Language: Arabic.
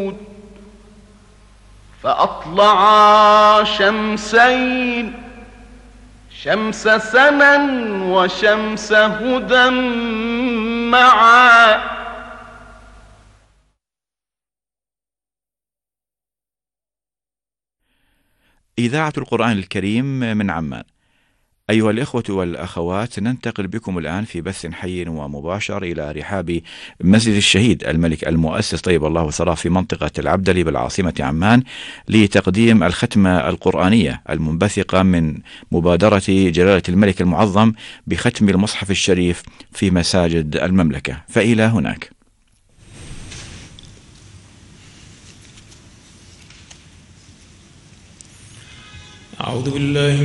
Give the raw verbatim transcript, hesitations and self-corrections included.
فأطلعا شمسين شمس سنا وشمس هدى معا. إذاعة القرآن الكريم من عمان. أيها الإخوة والأخوات، ننتقل بكم الآن في بث حي ومباشر إلى رحاب مسجد الشهيد الملك المؤسس طيب الله ثراه في منطقة العبدلي بالعاصمة عمان لتقديم الختمة القرآنية المنبثقة من مبادرة جلالة الملك المعظم بختم المصحف الشريف في مساجد المملكة. فإلى هناك. أعوذ بالله